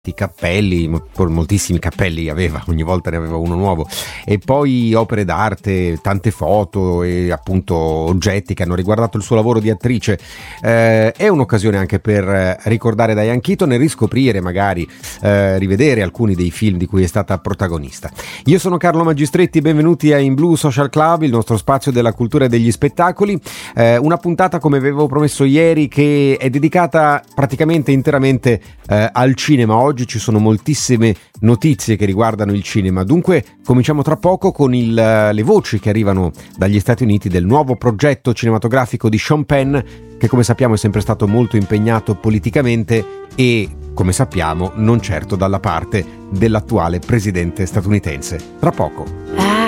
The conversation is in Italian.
cappelli, moltissimi cappelli aveva, ogni volta ne aveva uno nuovo, e poi opere d'arte, tante foto e appunto oggetti che hanno riguardato il suo lavoro di attrice. È un'occasione anche per ricordare Diane Keaton e riscoprire, magari rivedere alcuni dei film di cui è stata protagonista. Io sono Carlo Magistretti, benvenuti a In Blue Social Club, il nostro spazio della cultura e degli spettacoli, una puntata, come avevo promesso ieri, che è dedicata praticamente interamente al cinema. Oggi ci sono moltissime notizie che riguardano il cinema, dunque cominciamo tra poco con le voci che arrivano dagli Stati Uniti del nuovo progetto cinematografico di Sean Penn, che come sappiamo è sempre stato molto impegnato politicamente e, come sappiamo, non certo dalla parte dell'attuale presidente statunitense. Tra poco.